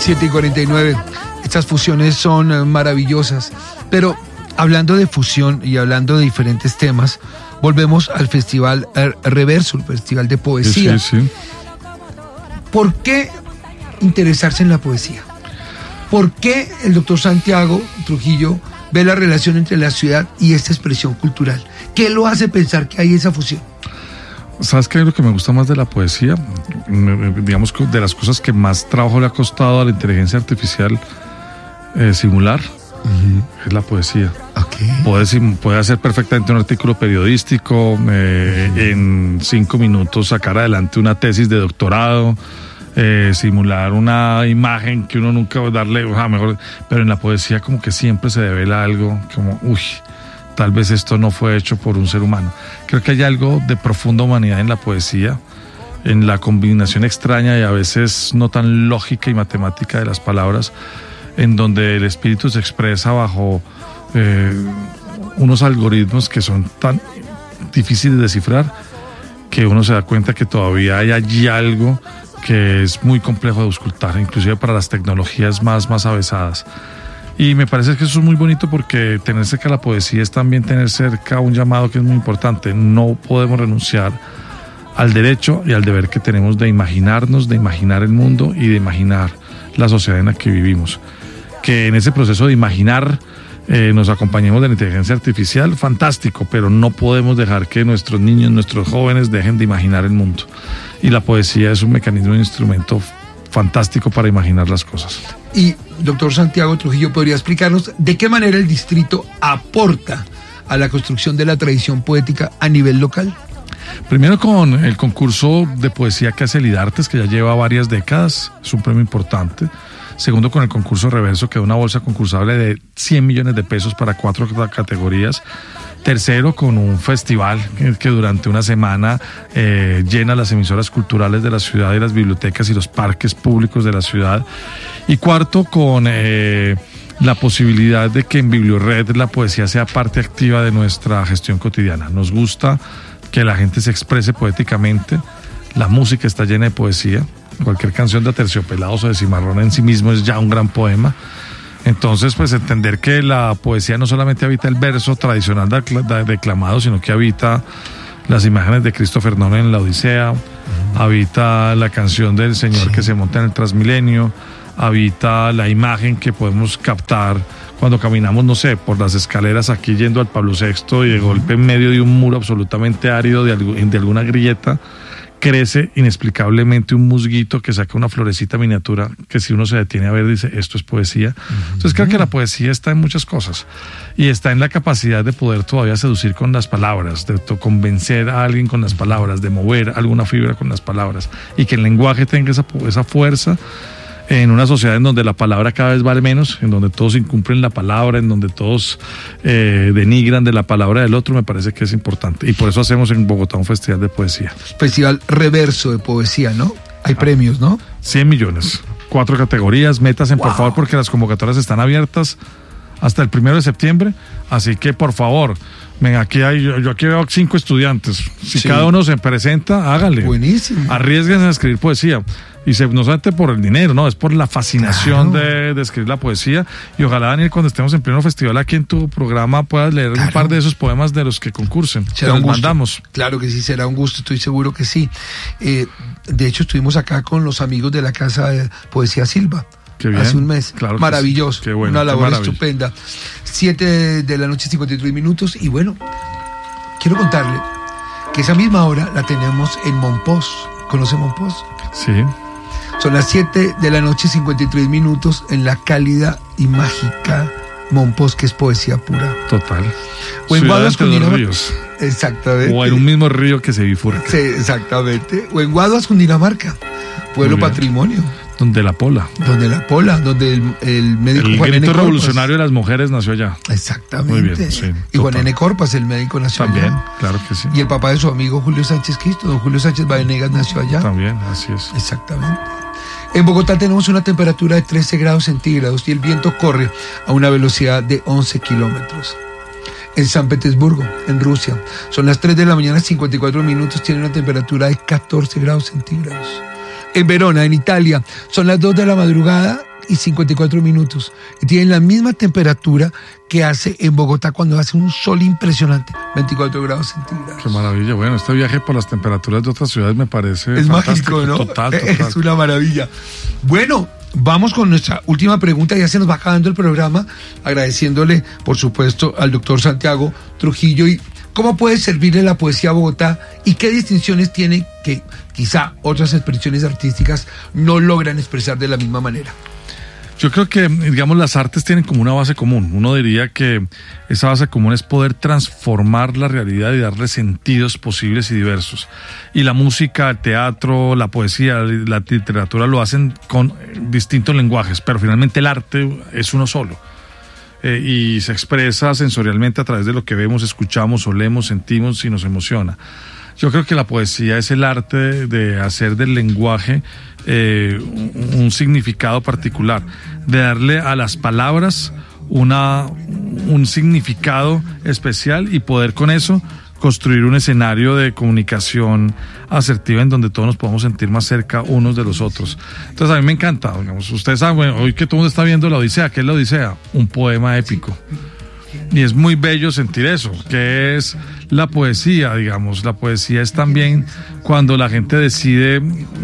7:49. Estas fusiones son maravillosas. Pero hablando de fusión y hablando de diferentes temas, volvemos al Festival Reverso, el Festival de Poesía. Sí. ¿Por qué interesarse en la poesía? ¿Por qué el doctor Santiago Trujillo ve la relación entre la ciudad y esta expresión cultural? ¿Qué lo hace pensar que hay esa fusión? ¿Sabes qué es lo que me gusta más de la poesía? Digamos que de las cosas que más trabajo le ha costado a la inteligencia artificial simular, es la poesía. Okay. Puede hacer perfectamente un artículo periodístico, en 5 minutos sacar adelante una tesis de doctorado, simular una imagen que uno nunca va a darle, mejor, pero en la poesía como que siempre se devela algo como, tal vez esto no fue hecho por un ser humano. Creo que hay algo de profunda humanidad en la poesía, en la combinación extraña y a veces no tan lógica y matemática de las palabras, en donde el espíritu se expresa bajo unos algoritmos que son tan difíciles de descifrar que uno se da cuenta que todavía hay allí algo que es muy complejo de auscultar, inclusive para las tecnologías más avesadas. Y me parece que eso es muy bonito porque tener cerca la poesía es también tener cerca un llamado que es muy importante. No podemos renunciar al derecho y al deber que tenemos de imaginarnos, de imaginar el mundo y de imaginar la sociedad en la que vivimos. Que en ese proceso de imaginar nos acompañemos de la inteligencia artificial, fantástico, pero no podemos dejar que nuestros niños, nuestros jóvenes dejen de imaginar el mundo. Y la poesía es un mecanismo, un instrumento fantástico para imaginar las cosas. Y, doctor Santiago Trujillo, ¿podría explicarnos de qué manera el distrito aporta a la construcción de la tradición poética a nivel local? Primero con el concurso de poesía que hace el IDARTES, que ya lleva varias décadas, es un premio importante. Segundo, con el concurso Reverso, que da una bolsa concursable de 100 millones de pesos para 4 categorías. Tercero, con un festival que durante una semana llena las emisoras culturales de la ciudad y las bibliotecas y los parques públicos de la ciudad. Y cuarto, con la posibilidad de que en Bibliored la poesía sea parte activa de nuestra gestión cotidiana. Nos gusta que la gente se exprese poéticamente, la música está llena de poesía. Cualquier canción de Aterciopelados o de Cimarrón en sí mismo es ya un gran poema. Entonces, pues entender que la poesía no solamente habita el verso tradicional declamado, sino que habita las imágenes de Christopher Nolan en la Odisea, habita la canción del Señor que se monta en el Transmilenio, habita la imagen que podemos captar cuando caminamos, no sé, por las escaleras aquí yendo al Pablo VI y de golpe en medio de un muro absolutamente árido de alguna grieta crece inexplicablemente un musguito que saca una florecita miniatura que si uno se detiene a ver dice, esto es poesía. Entonces creo que la poesía está en muchas cosas y está en la capacidad de poder todavía seducir con las palabras, de convencer a alguien con las palabras, de mover alguna fibra con las palabras y que el lenguaje tenga esa fuerza en una sociedad en donde la palabra cada vez vale menos, en donde todos incumplen la palabra, en donde todos denigran de la palabra del otro. Me parece que es importante y por eso hacemos en Bogotá un festival de poesía. Festival Reverso de poesía, ¿no? Hay premios, ¿no? 100 millones, 4 categorías, métanse por favor porque las convocatorias están abiertas hasta el 1 de septiembre, así que por favor, venga, yo aquí veo 5 estudiantes, si cada uno se presenta, háganle. Buenísimo. Arriesguense a escribir poesía. Y no solamente por el dinero, no, es por la fascinación de escribir la poesía. Y ojalá, Daniel, cuando estemos en pleno festival aquí en tu programa, puedas leer un par de esos poemas de los que concursen. Será un gusto. Mandamos. Claro que sí, será un gusto, estoy seguro que sí. De hecho, estuvimos acá con los amigos de la Casa de Poesía Silva. Qué bien. Hace un mes. Claro, maravilloso. Qué bueno, una labor estupenda. 7 de la noche, 53 minutos. Y bueno, quiero contarle que esa misma hora la tenemos en Monpós. ¿Conoce Monpós? Sí. Son las 7 de la noche, 53 minutos, en la cálida y mágica Monpós, que es poesía pura. Total. O en Guaduas con ríos. Exactamente. O en un mismo río que se bifurca. Sí, exactamente. O en Guaduas, Cundinamarca, pueblo patrimonio. Donde la Pola. Donde el médico el Juan N. grito Corpas. revolucionario de las mujeres nació allá. Exactamente. Muy bien, sí. Y Juan N. Corpas, el médico, nació También, allá. claro que sí. Y el papá de su amigo Julio Sánchez Cristo, don Julio Sánchez Vanegas, nació allá. También, así es. Exactamente. En Bogotá tenemos una temperatura de 13 grados centígrados y el viento corre a una velocidad de 11 kilómetros. En San Petersburgo, en Rusia, son las 3 de la mañana, 54 minutos, tiene una temperatura de 14 grados centígrados. En Verona, en Italia, son las 2 de la madrugada y 54 minutos. Y tienen la misma temperatura que hace en Bogotá cuando hace un sol impresionante, 24 grados centígrados. Qué maravilla. Bueno, este viaje por las temperaturas de otras ciudades me parece es fantástico. Mágico, ¿no? Total. Es una maravilla. Bueno, vamos con nuestra última pregunta. Ya se nos va acabando el programa, agradeciéndole, por supuesto, al doctor Santiago Trujillo. Y ¿cómo puede servirle la poesía a Bogotá y qué distinciones tiene que quizá otras expresiones artísticas no logran expresar de la misma manera? Yo creo que, digamos, las artes tienen como una base común. Uno diría que esa base común es poder transformar la realidad y darle sentidos posibles y diversos. Y la música, el teatro, la poesía, la literatura lo hacen con distintos lenguajes, pero finalmente el arte es uno solo. Y se expresa sensorialmente a través de lo que vemos, escuchamos, olemos, sentimos y nos emociona. Yo creo que la poesía es el arte de hacer del lenguaje un significado particular, de darle a las palabras un significado especial y poder con eso construir un escenario de comunicación asertiva en donde todos nos podamos sentir más cerca unos de los otros. Entonces a mí me encanta, digamos, ustedes saben, bueno, hoy que todo el mundo está viendo la Odisea, ¿qué es la Odisea? Un poema épico. Y es muy bello sentir eso, que es la poesía, digamos. La poesía es también cuando la gente decide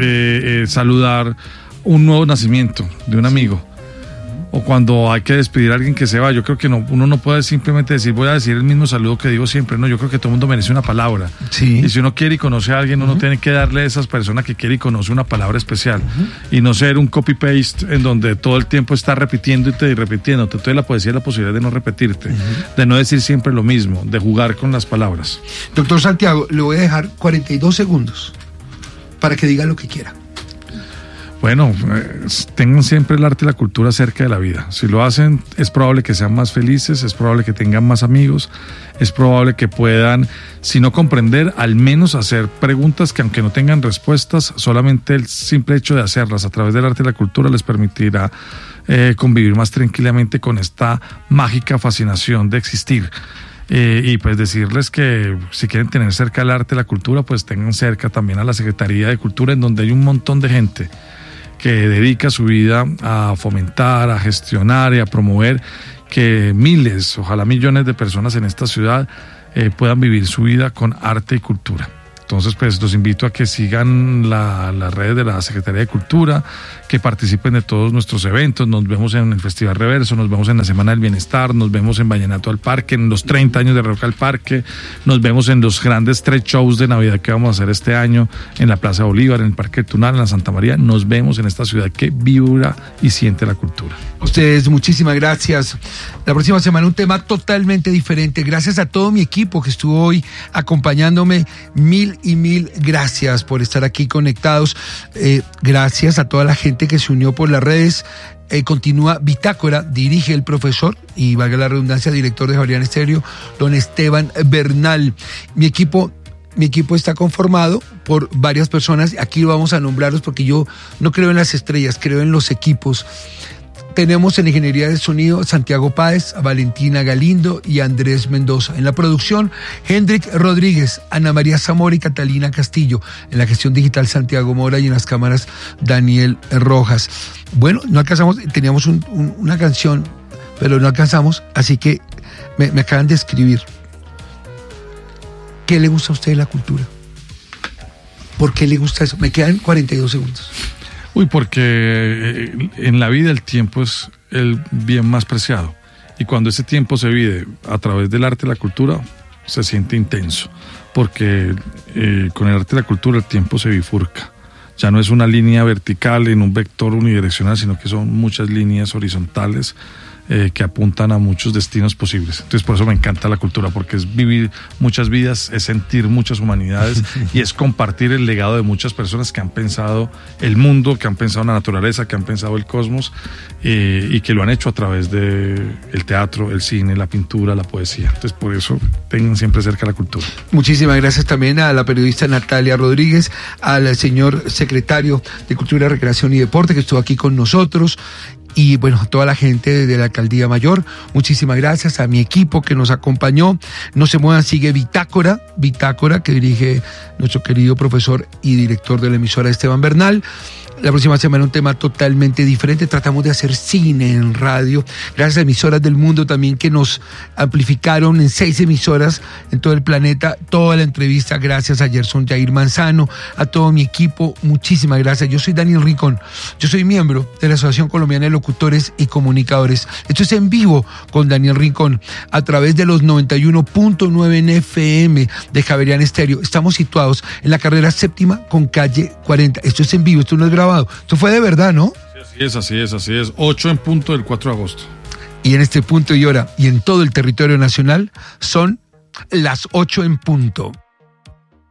saludar un nuevo nacimiento de un amigo, o cuando hay que despedir a alguien que se va. Yo creo que uno no puede simplemente decir, voy a decir el mismo saludo que digo siempre. No, yo creo que todo el mundo merece una palabra. Sí. Y si uno quiere y conoce a alguien, uno tiene que darle a esas personas que quiere y conoce una palabra especial. Y no ser un copy-paste en donde todo el tiempo está repitiéndote y repitiéndote. Entonces la poesía es la posibilidad de no repetirte, de no decir siempre lo mismo, de jugar con las palabras. Doctor Santiago, le voy a dejar 42 segundos para que diga lo que quiera. Bueno, tengan siempre el arte y la cultura cerca de la vida. Si lo hacen, es probable que sean más felices, es probable que tengan más amigos, es probable que puedan, si no comprender, al menos hacer preguntas que, aunque no tengan respuestas, solamente el simple hecho de hacerlas a través del arte y la cultura les permitirá convivir más tranquilamente con esta mágica fascinación de existir. Y pues decirles que si quieren tener cerca el arte y la cultura, pues tengan cerca también a la Secretaría de Cultura, en donde hay un montón de gente que dedica su vida a fomentar, a gestionar y a promover que miles, ojalá millones de personas en esta ciudad puedan vivir su vida con arte y cultura. Entonces, pues los invito a que sigan las redes de la Secretaría de Cultura, que participen de todos nuestros eventos. Nos vemos en el Festival Reverso, nos vemos en la Semana del Bienestar, nos vemos en Vallenato al Parque, en los 30 años de Rock al Parque, nos vemos en los grandes 3 shows de Navidad que vamos a hacer este año en la Plaza Bolívar, en el Parque Tunal, en la Santa María. Nos vemos en esta ciudad que vibra y siente la cultura. Ustedes, muchísimas gracias. La próxima semana un tema totalmente diferente. Gracias a todo mi equipo que estuvo hoy acompañándome. Mil gracias por estar aquí conectados. Gracias a toda la gente que se unió por las redes. Continúa Bitácora, dirige el profesor y, valga la redundancia, director de Javeriana Estéreo, don Esteban Bernal. Mi equipo está conformado por varias personas. Aquí vamos a nombrarlos porque yo no creo en las estrellas, creo en los equipos. Tenemos en Ingeniería de Sonido Santiago Páez, Valentina Galindo y Andrés Mendoza. En la producción, Hendrik Rodríguez, Ana María Zamora y Catalina Castillo. En la gestión digital, Santiago Mora, y en las cámaras, Daniel Rojas. Bueno, no alcanzamos, teníamos una canción, pero no alcanzamos, así que me acaban de escribir. ¿Qué le gusta a usted de la cultura? ¿Por qué le gusta eso? Me quedan 42 segundos. Uy, porque en la vida el tiempo es el bien más preciado. Y cuando ese tiempo se vive a través del arte y la cultura, se siente intenso. Porque con el arte y la cultura el tiempo se bifurca. Ya no es una línea vertical en un vector unidireccional, sino que son muchas líneas horizontales que apuntan a muchos destinos posibles. Entonces por eso me encanta la cultura, porque es vivir muchas vidas, es sentir muchas humanidades y es compartir el legado de muchas personas que han pensado el mundo, que han pensado la naturaleza, que han pensado el cosmos y que lo han hecho a través de el teatro, el cine, la pintura, la poesía. Entonces por eso tengan siempre cerca la cultura. Muchísimas gracias también a la periodista Natalia Rodríguez, al señor secretario de Cultura, Recreación y Deporte que estuvo aquí con nosotros. Y bueno, a toda la gente de la Alcaldía Mayor, muchísimas gracias a mi equipo que nos acompañó. No se muevan, sigue Bitácora, que dirige nuestro querido profesor y director de la emisora Esteban Bernal. La próxima semana un tema totalmente diferente. Tratamos de hacer cine en radio, gracias a emisoras del mundo también que nos amplificaron en 6 emisoras en todo el planeta. Toda la entrevista, gracias a Gerson Jair Manzano, a todo mi equipo, muchísimas gracias. Yo soy Daniel Rincón, yo soy miembro de la Asociación Colombiana de Locutores y Comunicadores. Esto es En Vivo con Daniel Rincón a través de los 91.9 en FM de Javerian Estéreo. Estamos situados en la carrera 7ª con calle 40. Esto es en vivo, esto no es grabado. Esto fue de verdad, ¿no? Así es. 8 en punto del 4 de agosto. Y en este punto y hora y en todo el territorio nacional son las 8 en punto.